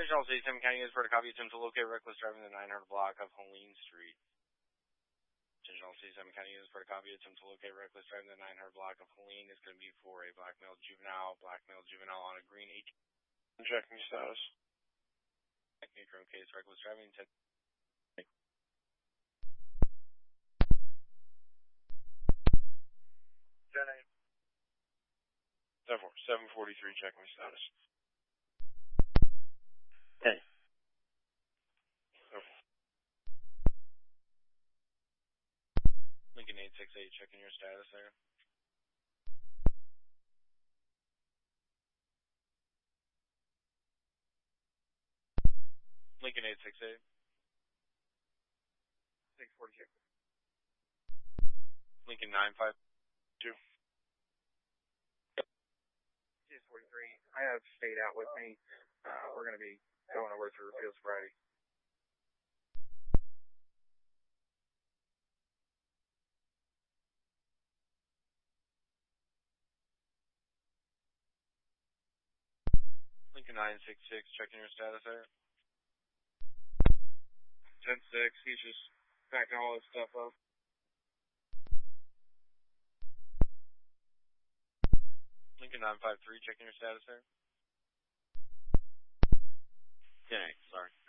Central City, Tim County is for the copy attempt to locate reckless driving the 900 block of Helene Street. Central City, Tim County is for the copy attempt to locate reckless driving the 900 block of Helene is going to be for a black male juvenile on a green 18. Checking status. Neutron case, reckless driving. 743, checking status. Okay. Lincoln 868, checking your status there. Lincoln 868. 642. Lincoln 952. 643. I have State out with me. We're going to be going over to Fields Friday. Lincoln 966, checking your status there. 10-6, he's just packing all his stuff up. Lincoln 953, checking your status there. Okay, sorry.